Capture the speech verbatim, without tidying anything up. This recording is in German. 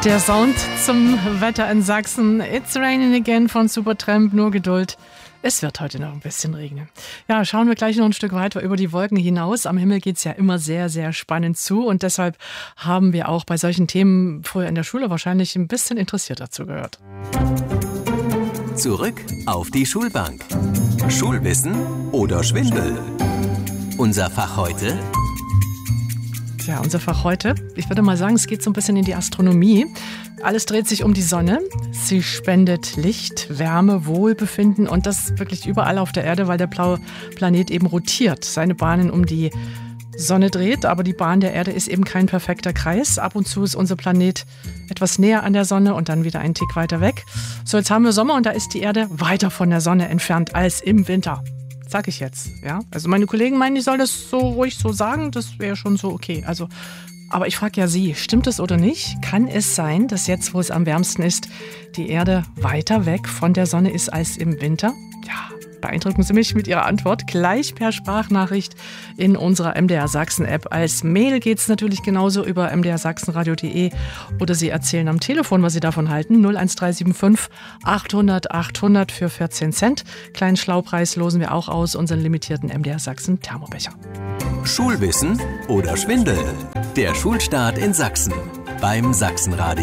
Der Sound zum Wetter in Sachsen. It's raining again von Supertramp. Nur Geduld. Es wird heute noch ein bisschen regnen. Ja, schauen wir gleich noch ein Stück weiter über die Wolken hinaus. Am Himmel geht es ja immer sehr, sehr spannend zu. Und deshalb haben wir auch bei solchen Themen früher in der Schule wahrscheinlich ein bisschen interessierter zugehört. Zurück auf die Schulbank. Schulwissen oder Schwindel? Unser Fach heute? Ja, unser Fach heute, ich würde mal sagen, es geht so ein bisschen in die Astronomie. Alles dreht sich um die Sonne. Sie spendet Licht, Wärme, Wohlbefinden und das wirklich überall auf der Erde, weil der blaue Planet eben rotiert, seine Bahnen um die Sonne dreht. Aber die Bahn der Erde ist eben kein perfekter Kreis. Ab und zu ist unser Planet etwas näher an der Sonne und dann wieder einen Tick weiter weg. So, jetzt haben wir Sommer und da ist die Erde weiter von der Sonne entfernt als im Winter. Sag ich jetzt, ja. Also meine Kollegen meinen, ich soll das so ruhig so sagen, das wäre schon so okay. Also, aber ich frage ja Sie, stimmt es oder nicht? Kann es sein, dass jetzt, wo es am wärmsten ist, die Erde weiter weg von der Sonne ist als im Winter? Ja, beeindrucken Sie mich mit Ihrer Antwort gleich per Sprachnachricht in unserer M D R Sachsen App. Als Mail geht es natürlich genauso über m d r sachsenradio punkt d e oder Sie erzählen am Telefon, was Sie davon halten. null eins drei sieben fünf achthundert achthundert für vierzehn Cent. Kleinen Schlaupreis losen wir auch aus, unseren limitierten M D R Sachsen Thermobecher. Schulwissen oder Schwindel? Der Schulstart in Sachsen beim Sachsenradio.